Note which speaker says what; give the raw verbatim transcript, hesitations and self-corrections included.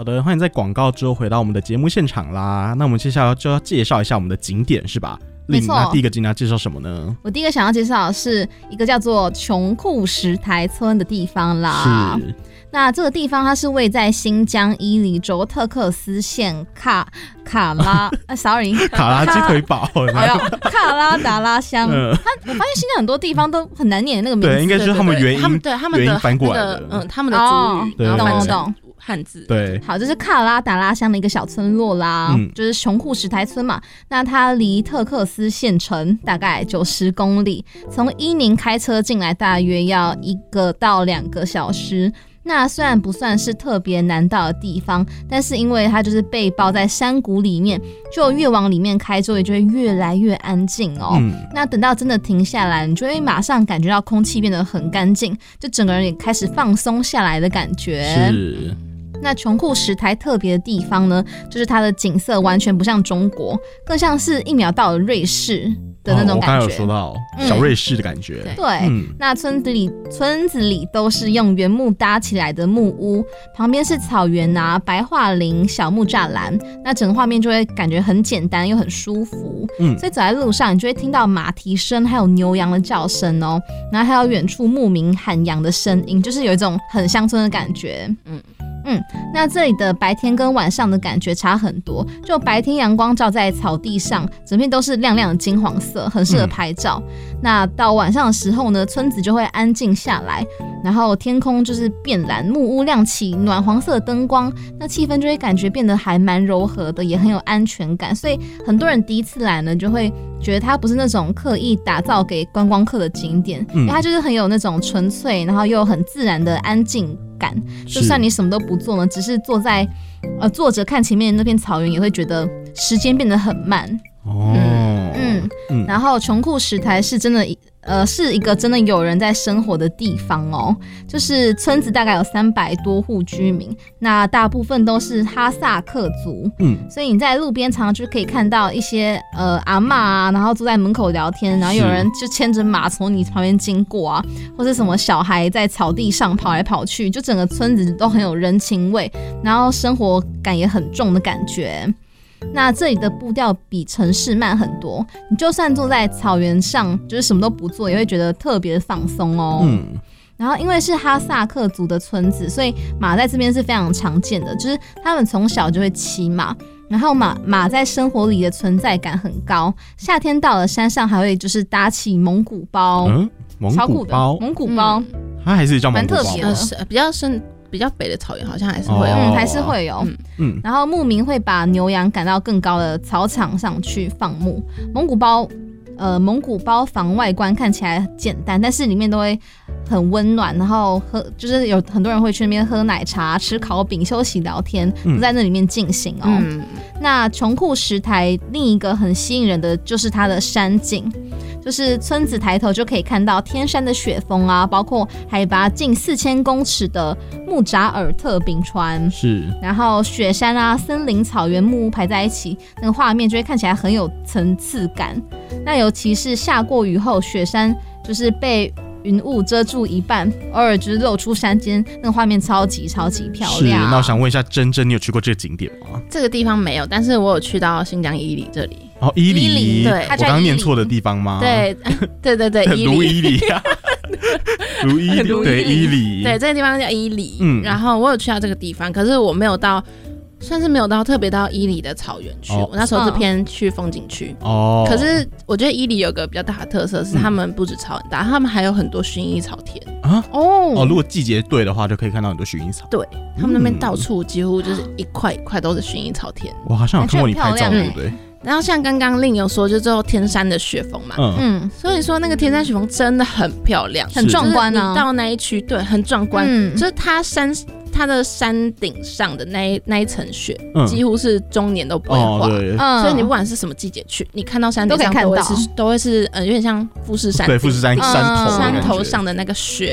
Speaker 1: 好的，欢迎在广告之后回到我们的节目现场啦。那我们接下来就要介绍一下我们的景点是吧？
Speaker 2: 没错。
Speaker 1: 那第一个景点要介绍什么呢？
Speaker 2: 我第一个想要介绍的是一个叫做穷库什台村的地方啦。
Speaker 1: 是。
Speaker 2: 那这个地方它是位在新疆伊犁州特克斯县卡卡拉啊 ，sorry，
Speaker 1: 卡拉鸡腿堡，
Speaker 2: 哎呦，卡拉达拉乡。嗯、它我发现新疆很多地方都很难念那个名字，
Speaker 1: 对，应该就是他们原音，
Speaker 3: 对他们的
Speaker 1: 原音翻过来的，
Speaker 3: 那个、嗯，他们的族语，
Speaker 2: 懂
Speaker 3: 懂
Speaker 2: 懂。
Speaker 3: 汉字
Speaker 1: 对，
Speaker 2: 好，这是卡拉达拉乡的一个小村落啦，嗯、就是穷库什台村嘛。那它离特克斯县城大概九十公里，从伊宁开车进来大约要一个到两个小时。那虽然不算是特别难到的地方，但是因为它就是被包在山谷里面，就越往里面开周围就会越来越安静哦、嗯。那等到真的停下来，你就会马上感觉到空气变得很干净，就整个人也开始放松下来的感觉。
Speaker 1: 是。
Speaker 2: 那穷库什台特别的地方呢，就是它的景色完全不像中国，更像是一秒到了瑞士的那种感觉。哦、我
Speaker 1: 刚才有说到小瑞士的感觉。
Speaker 2: 嗯、对，嗯、那村子里村子里都是用原木搭起来的木屋，旁边是草原啊、白桦林、小木栅栏，那整个画面就会感觉很简单又很舒服。嗯，所以走在路上，你就会听到马蹄声，还有牛羊的叫声哦，然后还有远处牧民喊羊的声音，就是有一种很乡村的感觉。嗯。嗯，那这里的白天跟晚上的感觉差很多，就白天阳光照在草地上，整片都是亮亮的金黄色，很适合拍照。嗯、那到晚上的时候呢，村子就会安静下来，然后天空就是变蓝，木屋亮起暖黄色的灯光，那气氛就会感觉变得还蛮柔和的，也很有安全感。所以很多人第一次来呢，就会觉得它不是那种刻意打造给观光客的景点，嗯、因为它就是很有那种纯粹，然后又很自然的安静感。就算你什么都不做呢，只是坐在呃坐着看前面那片草原，也会觉得时间变得很慢。
Speaker 1: 哦，
Speaker 2: 嗯嗯，然后穷库什台是真的呃是一个真的有人在生活的地方哦，就是村子大概有三百多户居民，那大部分都是哈萨克族，嗯，所以你在路边常常就可以看到一些呃阿嬷啊，然后坐在门口聊天，然后有人就牵着马从你旁边经过啊，或是什么小孩在草地上跑来跑去，就整个村子都很有人情味，然后生活感也很重的感觉。那这里的步调比城市慢很多，你就算坐在草原上，就是什么都不做，也会觉得特别放松哦。嗯，然后因为是哈萨克族的村子，所以马在这边是非常常见的，就是他们从小就会骑马，然后马马在生活里的存在感很高。夏天到了，山上还会就是搭起蒙古包，
Speaker 1: 嗯，蒙古包，
Speaker 2: 蒙古包，
Speaker 1: 嗯、它还是叫蒙古包，
Speaker 2: 蛮特别的，
Speaker 3: 呃、比较深。比较北的草原好像还是会有，
Speaker 2: 嗯，还是会有，嗯嗯。然后牧民会把牛羊赶到更高的草场上去放牧。蒙古包，呃，蒙古包房外观看起来简单，但是里面都会很温暖，然后喝，就是有很多人会去那边喝奶茶、吃烤饼、休息聊天，都在那里面进行哦。嗯、那穷库什台另一个很吸引人的就是它的山景。就是村子抬头就可以看到天山的雪峰啊，包括海拔近四千公尺的木扎尔特冰川，
Speaker 1: 是，
Speaker 2: 然后雪山啊、森林、草原、木屋排在一起，那个画面就会看起来很有层次感。那尤其是下过雨后，雪山就是被云雾遮住一半，偶尔就是露出山间，那个画面超级超级漂亮。
Speaker 1: 是，那我想问一下，珍珍，你有去过这个景点吗？
Speaker 3: 这个地方没有，但是我有去到新疆伊犁这里。
Speaker 1: 哦，伊犁，
Speaker 3: 对，
Speaker 1: 我刚刚念错的地方吗？
Speaker 3: 对，对对对，
Speaker 1: 卢伊犁啊，卢伊犁，对，伊犁，
Speaker 3: 对，这个地方叫伊犁。嗯，然后我有去到这个地方，可是我没有到。算是没有到特别到伊犁的草原去，哦、我那时候是偏去风景区。哦，可是我觉得伊犁有个比较大的特色是，他们不止草很大，嗯、他们还有很多薰衣草田
Speaker 1: 啊。哦哦，如果季节对的话，就可以看到很多薰衣草。
Speaker 3: 对，他们那边到处几乎就是一块一块都是薰衣草田。
Speaker 1: 我好像有看过你拍照，对不对？
Speaker 3: 然后像刚刚令有说，就最后天山的雪峰嘛，嗯嗯，所以说那个天山雪峰真的很漂亮，
Speaker 2: 很壮观啊！
Speaker 3: 你到那一区，对，很壮观，嗯、就是它山。它的山顶上的那 一, 那一层雪、嗯、几乎是终年都不会化、哦、所以你不管是什么季节去，你看到山顶上都会是都会是呃有点像富士山，
Speaker 1: 对，富士山山头
Speaker 3: 山头上的那个雪